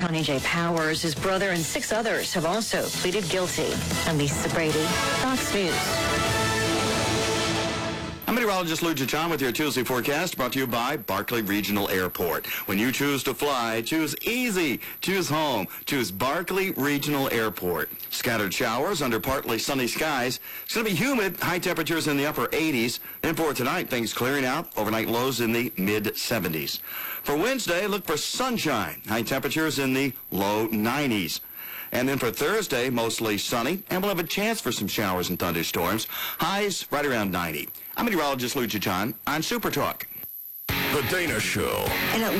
Tony J. Powers, his brother, and 6 others have also pleaded guilty. I'm Lisa Brady, Fox News. I'm meteorologist Lou John with your Tuesday forecast, brought to you by Barkley Regional Airport. When you choose to fly, choose easy, choose home, choose Barkley Regional Airport. Scattered showers under partly sunny skies. It's going to be humid, high temperatures in the upper 80s. And for tonight, things clearing out, overnight lows in the mid-70s. For Wednesday, look for sunshine, high temperatures in the low 90s. And then for Thursday, mostly sunny, and we'll have a chance for some showers and thunderstorms. Highs right around 90. I'm meteorologist Lou John on Super Talk. The Dana Show. And